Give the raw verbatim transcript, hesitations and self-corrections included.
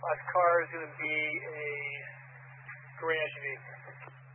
My car is going to be a garage vehicle.